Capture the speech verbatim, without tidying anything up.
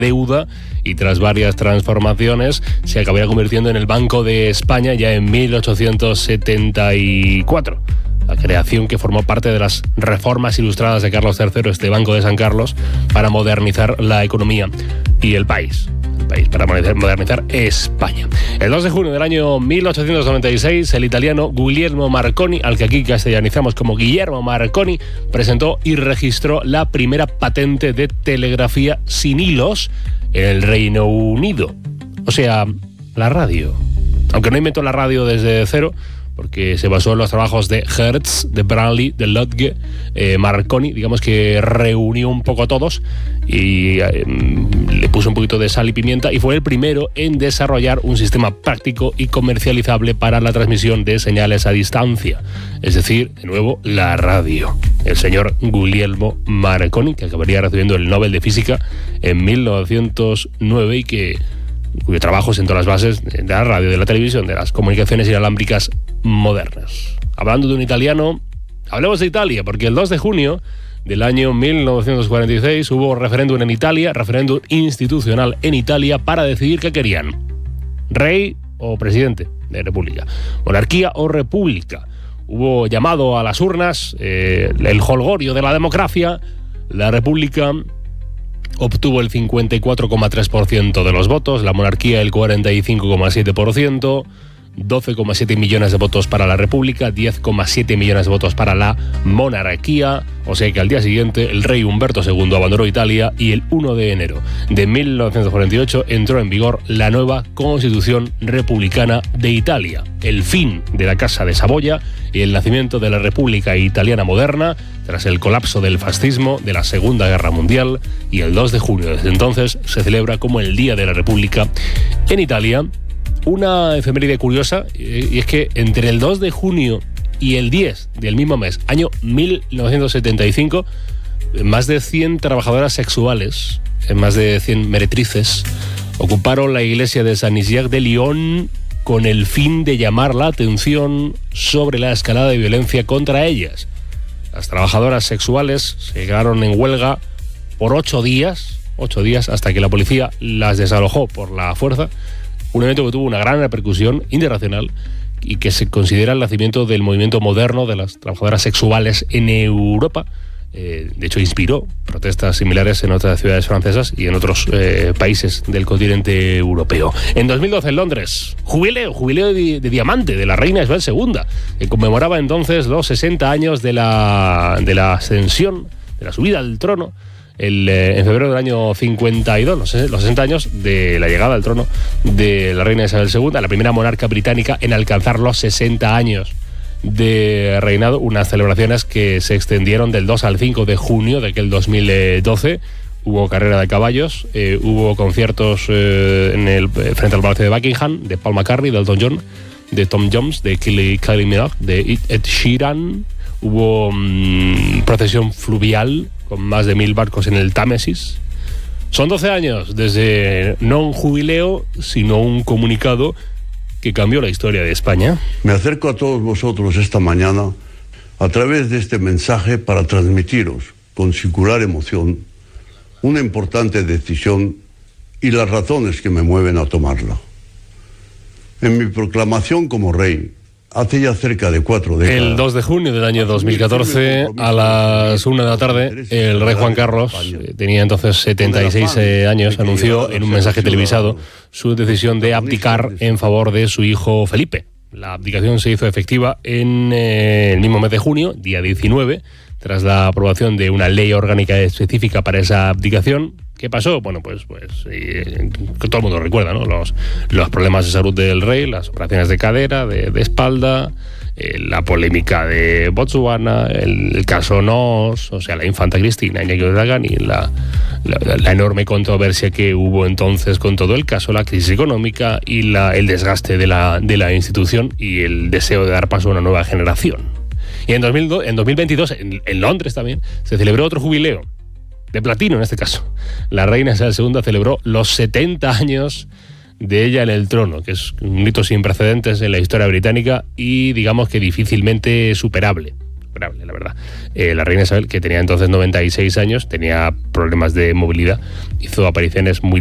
deuda y tras varias transformaciones se acabaría convirtiendo en el Banco de España ya en mil ochocientos setenta y cuatro. La creación que formó parte de las reformas ilustradas de Carlos tercero, este Banco de San Carlos, para modernizar la economía y el país. El país para modernizar España. El dos de junio del año mil ochocientos noventa y seis, el italiano Guglielmo Marconi, al que aquí castellanizamos como Guillermo Marconi, presentó y registró la primera patente de telegrafía sin hilos en el Reino Unido. O sea, la radio. Aunque no inventó la radio desde cero, porque se basó en los trabajos de Hertz, de Branly, de Lodge, eh, Marconi, digamos que reunió un poco a todos y eh, le puso un poquito de sal y pimienta y fue el primero en desarrollar un sistema práctico y comercializable para la transmisión de señales a distancia, es decir, de nuevo, la radio. El señor Guglielmo Marconi, que acabaría recibiendo el Nobel de Física en mil novecientos nueve y que cuyo trabajo sentó las bases de la radio, de la televisión, de las comunicaciones inalámbricas modernas. Hablando de un italiano, hablemos de Italia, porque el dos de junio del año mil novecientos cuarenta y seis hubo referéndum en Italia, referéndum institucional en Italia para decidir qué querían: rey o presidente de república, monarquía o república. Hubo llamado a las urnas, eh, el jolgorio de la democracia. La república obtuvo el cincuenta y cuatro coma tres por ciento de los votos, la monarquía el cuarenta y cinco coma siete por ciento, doce coma siete millones de votos para la república, diez coma siete millones de votos para la monarquía. O sea que al día siguiente el rey Humberto segundo abandonó Italia y el primero de enero de mil novecientos cuarenta y ocho entró en vigor la nueva Constitución Republicana de Italia, el fin de la Casa de Saboya y el nacimiento de la República Italiana moderna tras el colapso del fascismo de la Segunda Guerra Mundial, y el dos de junio desde entonces se celebra como el Día de la República en Italia. Una efeméride curiosa, y es que entre el dos de junio y el diez del mismo mes, año mil novecientos setenta y cinco, más de cien trabajadoras sexuales, más de cien meretrices, ocuparon la iglesia de San Isaac de Lyon con el fin de llamar la atención sobre la escalada de violencia contra ellas. Las trabajadoras sexuales se quedaron en huelga por ocho días, ocho días hasta que la policía las desalojó por la fuerza. Un evento que tuvo una gran repercusión internacional y que se considera el nacimiento del movimiento moderno de las trabajadoras sexuales en Europa. Eh, de hecho, inspiró protestas similares en otras ciudades francesas y en otros eh, países del continente europeo. En dos mil doce, en Londres, jubileo, jubileo de, de diamante de la reina Isabel segunda, que conmemoraba entonces los sesenta años de la, de la ascensión, de la subida al trono, el, eh, en febrero del año cincuenta y dos, los, los sesenta años de la llegada al trono de la reina Isabel segunda, la primera monarca británica en alcanzar los sesenta años de reinado, unas celebraciones que se extendieron del dos al cinco de junio de aquel dos mil doce. Hubo carrera de caballos, eh, hubo conciertos eh, en el, frente al Palacio de Buckingham, de Paul McCartney, de Elton John, de Tom Jones, de Kylie, Kylie Minogue, de Ed Sheeran. Hubo mmm, procesión fluvial con más de mil barcos en el Támesis. Son doce años desde no un jubileo, sino un comunicado que cambió la historia de España. Me acerco a todos vosotros esta mañana a través de este mensaje para transmitiros con singular emoción una importante decisión y las razones que me mueven a tomarla. En mi proclamación como rey, hace ya cerca de cuatro décadas. El dos de junio del año dos mil catorce, a las una de la tarde, el rey Juan Carlos, tenía entonces setenta y seis años, anunció en un mensaje televisado su decisión de abdicar en favor de su hijo Felipe. La abdicación se hizo efectiva en eh, el mismo mes de junio, día diecinueve, tras la aprobación de una ley orgánica específica para esa abdicación. ¿Qué pasó? Bueno, pues, pues eh, que todo el mundo recuerda, ¿no? Los, los problemas de salud del rey, las operaciones de cadera, de, de espalda, eh, la polémica de Botswana, el, el caso Nos, o sea, la infanta Cristina, Iñaki Urdangarin, y la, la, la enorme controversia que hubo entonces con todo el caso, la crisis económica y la, el desgaste de la, de la institución y el deseo de dar paso a una nueva generación. Y en, dos mil dos, en dos mil veintidós, en, en Londres también, se celebró otro jubileo, de platino en este caso. La reina Isabel segunda celebró los setenta años de ella en el trono, que es un hito sin precedentes en la historia británica y digamos que difícilmente superable. recuperable, la verdad. Eh, la reina Isabel, que tenía entonces noventa y seis años, tenía problemas de movilidad, hizo apariciones muy